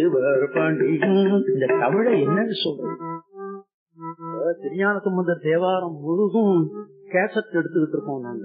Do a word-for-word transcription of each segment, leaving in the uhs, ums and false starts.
இந்த தமிழை என்னன்னு சொல்றது? திருஞான சம்பந்தர் தேவாரம் முழுதும் கேசட் எடுத்துக்கிட்டு இருக்கோம் நாங்க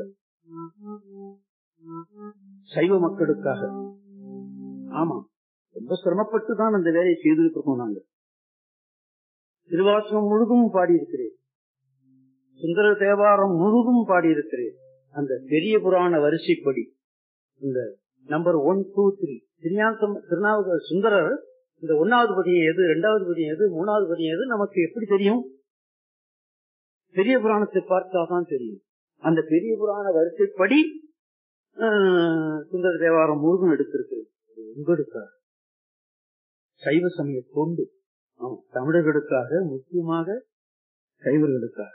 சைவ மக்களுக்காக. ஆமா, ரொம்ப சிரமப்பட்டுதான் அந்த வேலையை செய்துகிட்டு இருக்கோம் நாங்க. திருவாசகம் முழுதும் பாடியிருக்கிறேன், சுந்தர தேவாரம் முழுதும் பாடியிருக்கிறேன். அந்த பெரிய புராண வரிசைப்படி இந்த நம்பர் ஒன் டூ த்ரீ திருஞான திருநாவுக்கர சுந்தரர் இந்த ஒன்னாவது பதியம் எது, இரண்டாவது பதியம் எது, மூணாவது பதியம் எது நமக்கு எப்படி தெரியும்? பெரிய புராணத்தை பார்த்தாதான் தெரியும். அந்த பெரிய புராண வரிசைப்படி சுந்தர தேவாரம் முழுதும் எடுத்திருக்கு. உங்களுக்காக சைவ சமய தொண்டு, தமிழர்களுக்காக, முக்கியமாக சைவர்களுக்காக.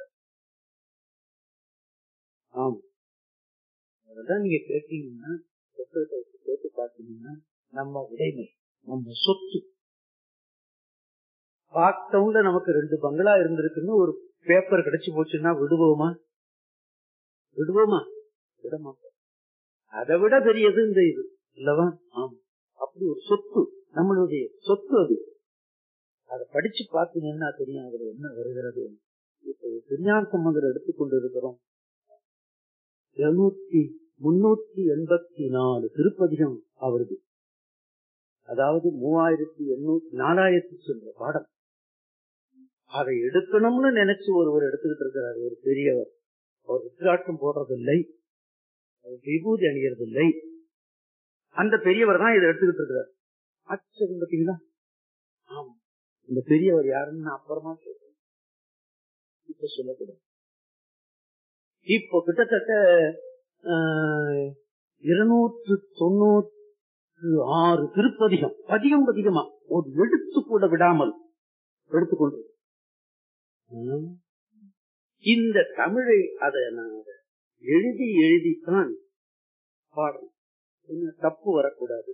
ஆமா, அதான் நீங்க கேட்டீங்கன்னா கேட்டு பார்த்தீங்கன்னா நம்ம உடைமை, நம்ம சொத்து. பார்த்தவங்க நமக்கு ரெண்டு பங்களா இருந்திருக்குன்னு ஒரு பேப்பர் கிடைச்சு போச்சுன்னா விடுவோமா? விடுவோமா? விடமாட்டோம். அதை விட பெரியது இந்த இது இல்லவா? ஆமா, அப்படி ஒரு சொத்து, நம்மளுடைய சொத்து அது. அதை படிச்சு பார்த்தீங்கன்னா தெரியும் அதுல என்ன வருகிறது. இப்ப திருஞான சம்பந்தர் எடுத்துக்கொண்டு இருக்கிறோம். இருநூத்தி முன்னூத்தி எண்பத்தி நாலு திருப்பதிகம் அவருக்கு, அதாவது மூவாயிரத்தி எண்ணூத்தி நாலாயிரத்தி சொல்ற பாடம். அதை எடுக்கணும்னு நினைச்சு ஒருவர் எடுத்துக்கிட்டு இருக்கிறார், ஒரு பெரியவர். அவர் உத்திராட்டம் போடுறதில்லை, விபூதி அணியறதில்லை. அந்த பெரியவர் தான் இதை எடுத்துக்கிட்டு இருக்கிறார். ஆச்சரியம் பார்த்தீங்களா? ஆமா, இந்த பெரியவர் யாருன்னு அப்புறமா சொல்றேன், இப்ப சொல்லக்கூடாது. இப்போ கிட்டத்தட்ட இருநூற்று தொண்ணூற்று ஆறு திருப்பதிகம், பதிகம் பதிகமா ஒரு எடுத்து கூட விடாமல் எடுத்துக்கொண்டு இந்த தமிழை அதை நான் எழுதி எழுதித்தான் பாடணும். என்ன தப்பு வரக்கூடாது,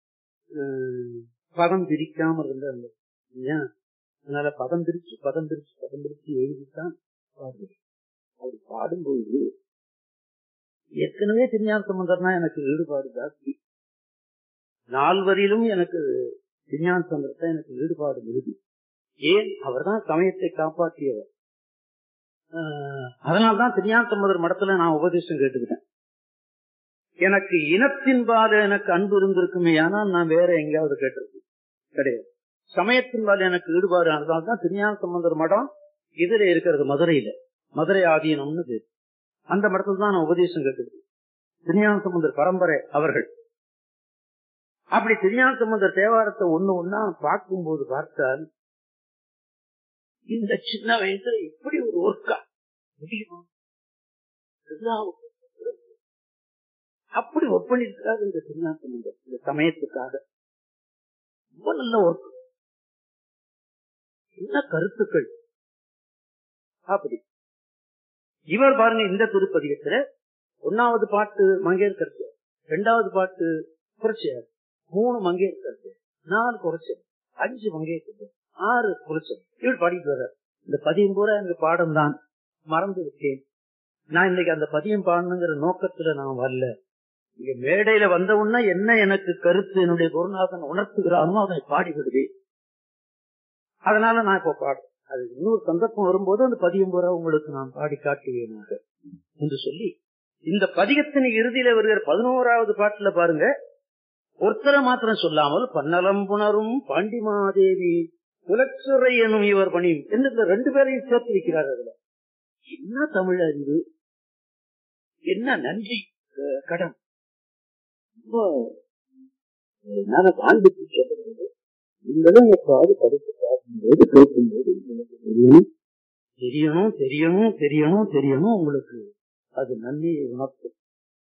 பதம் பிரிக்காம இருந்த. அதனால பதம் பிரிச்சு பதம் பிரிச்சு பதம் பிரிச்சு எழுதித்தான் பாடுறேன். அப்படி பாடும்போது ஏற்கனவே திருஞான சம்பந்தர்னா எனக்கு ஈடுபாடு ஜாஸ்தி. நால்வரிலும் எனக்கு திருஞான சம்பந்தர் எனக்கு ஈடுபாடு மிகுதி. ஏன்? அவர் தான் சமயத்தை காப்பாற்றியவர். அதனால்தான் திருஞான சம்பந்தர் மடத்துல நான் உபதேசம் கேட்டுக்கிட்டேன். எனக்கு இனத்தின்பால் எனக்கு அன்பு இருந்திருக்குமே, ஆனால் நான் வேற எங்கேயாவது கேட்டிருக்கேன் கிடையாது. சமயத்தின்பால் எனக்கு ஈடுபாடு ஆனதால்தான் திருஞான சம்பந்தர் மடம் இதுல இருக்கிறது, மதுரையில, மதுரை ஆதீனம்னு பேரு. அந்த மடத்துல தான் நான் உபதேசம் கேட்டுக்கிட்டேன். திருஞான சம்பந்தர் பரம்பரை அவர்கள். அப்படி திருஞான சம்பந்தர் தேவாரத்தை ஒண்ணு ஒன்னா பார்க்கும்போது பார்த்தால் இந்த சின்ன வயசுல எப்படி ஒரு ஒர்க்கா முடியுமா? அப்படி ஒப்பனிருக்காது இந்த திருஞான சம்பந்தர் இந்த சமயத்துக்காக. ரொம்ப நல்ல ஒர்க், என்ன கருத்துக்கள். அப்படி இவர் பாருங்க, இந்த திருப்பதிகத்துல ஒன்னாவது பாட்டு மங்கையர்கரசி, ரெண்டாவது பாட்டு குறைச்சியார், மூணு மங்கையர்கரசி, நாலு குறைச்சல், அஞ்சு மங்கையர்கரசி, ஆறு குறைச்சல். இவர் பாடிட்டு வர்றார். இந்த பதியம் பூரா எனக்கு பாடம் தான், மறந்து விட்டேன். நான் இன்னைக்கு அந்த பதியம் பாடணுங்கிற நோக்கத்துல நான் வரல. இங்க மேடையில வந்த உடனே என்ன எனக்கு கருத்து என்னுடைய குருநாதன் உணர்த்துகிறானோ அதை பாடி விடுவேன். அதனால நான் இப்ப பாடுறேன். அது இன்னொரு சந்தர்ப்பம் வரும்போது அந்த பதியம் பூரா உங்களுக்கு நான் பாடி காட்டுவேனாக என்று சொல்லி, இந்த பதிகத்தின் இறுதியில வருகிற பதினோராவது பாட்டுல பாருங்க, ஒருத்தரை மாத்திரம் சொல்லாமல் பன்னலம் புணரும் பாண்டிமாதேவி குலச்சுரை எனும் இவர் பணியும் என்று ரெண்டு பேரையும் சேர்த்து வைக்கிறார். அதுல என்ன தமிழ் அறிவு, என்ன நன்றி கடன். காண்பித்து சொல்றது எப்பாவது படித்து பார்க்கும்போது கேட்கும்போது தெரியணும் தெரியணும் தெரியணும் தெரியணும் தெரியணும் உங்களுக்கு அது நன்மையை உணர்த்தும்.